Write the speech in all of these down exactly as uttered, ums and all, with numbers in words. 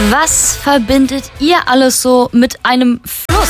Was verbindet ihr alles so mit einem Fluss?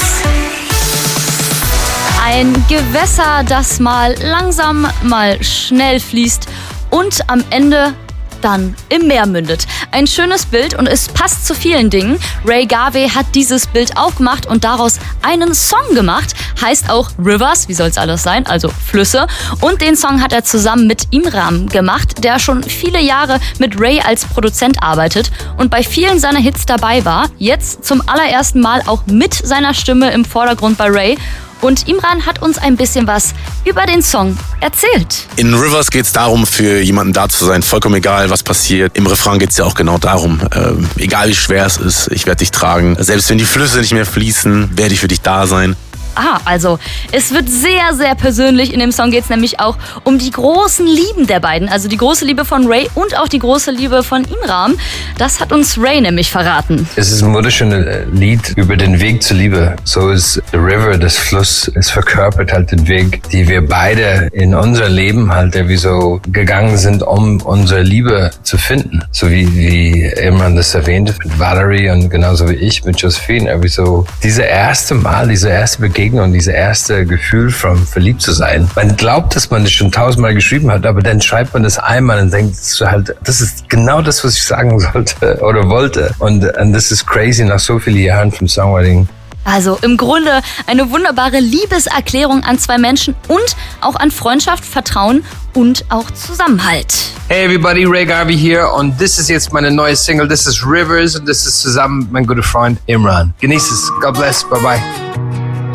Ein Gewässer, das mal langsam, mal schnell fließt und am Ende dann im Meer mündet. Ein schönes Bild und es passt zu vielen Dingen. Ray Garvey hat dieses Bild auch gemacht und daraus einen Song gemacht. Heißt auch Rivers, wie soll es alles sein, also Flüsse. Und den Song hat er zusammen mit Imran gemacht, der schon viele Jahre mit Ray als Produzent arbeitet und bei vielen seiner Hits dabei war. Jetzt zum allerersten Mal auch mit seiner Stimme im Vordergrund bei Ray. Und Imran hat uns ein bisschen was über den Song erzählt. In Rivers geht es darum, für jemanden da zu sein, vollkommen egal, was passiert. Im Refrain geht es ja auch genau darum, äh, egal wie schwer es ist, ich werde dich tragen. Selbst wenn die Flüsse nicht mehr fließen, werde ich für dich da sein. Ah, also es wird sehr, sehr persönlich. In dem Song geht es nämlich auch um die großen Lieben der beiden. Also die große Liebe von Ray und auch die große Liebe von Imran. Das hat uns Ray nämlich verraten. Es ist ein wunderschönes Lied über den Weg zur Liebe. So ist The River, das Fluss, es verkörpert halt den Weg, die wir beide in unser Leben halt irgendwie so gegangen sind, um unsere Liebe zu finden. So wie, wie Imran das erwähnte mit Valerie und genauso wie ich mit Josephine. Irgendwie so diese erste Mal, diese erste Begegnung und dieses erste Gefühl von verliebt zu sein. Man glaubt, dass man das schon tausendmal geschrieben hat, aber dann schreibt man das einmal und denkt halt, das ist genau das, was ich sagen sollte oder wollte. Und, und das ist crazy nach so vielen Jahren vom Songwriting. Also im Grunde eine wunderbare Liebeserklärung an zwei Menschen und auch an Freundschaft, Vertrauen und auch Zusammenhalt. Hey everybody, Ray Garvey here und das ist jetzt meine neue Single, das ist Rivers und das ist zusammen mein guter Freund Imran. Genießt es, God bless, bye bye.